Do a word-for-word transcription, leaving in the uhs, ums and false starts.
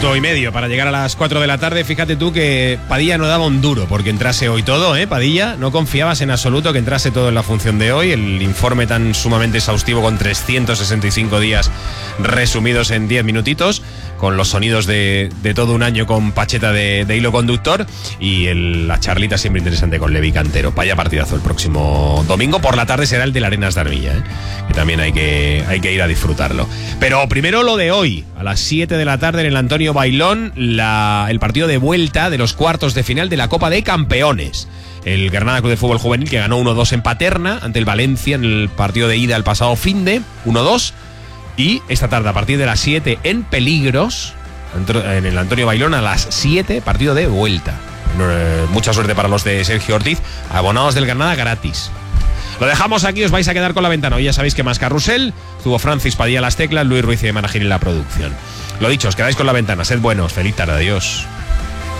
minuto y medio para llegar a las cuatro de la tarde. Fíjate tú que Padilla no daba un duro porque entrase hoy todo, ¿eh? Padilla, no confiabas en absoluto que entrase todo en la función de hoy. El informe tan sumamente exhaustivo con trescientos sesenta y cinco días resumidos en diez minutitos, con los sonidos de, de todo un año con Pacheta de, de hilo conductor y el, la charlita siempre interesante con Levi Cantero. Vaya partidazo el próximo domingo. Por la tarde será el de la Arenas de Armilla, ¿eh? Que también hay que, hay que ir a disfrutarlo. Pero primero lo de hoy, a las siete de la tarde en el Antonio Bailón, la, el partido de vuelta de los cuartos de final de la Copa de Campeones. El Granada Club de Fútbol Juvenil, que ganó uno dos en Paterna ante el Valencia en el partido de ida el pasado finde, uno dos. Y esta tarde, a partir de las siete, en Peligros, en el Antonio Bailón, a las siete, partido de vuelta. Mucha suerte para los de Sergio Ortiz, abonados del Granada gratis. Lo dejamos aquí, os vais a quedar con la ventana. Hoy ya sabéis que más carrusel, estuvo Francis Padilla las teclas, Luis Ruiz y Managil en la producción. Lo dicho, os quedáis con la ventana, sed buenos, feliz tarde, adiós.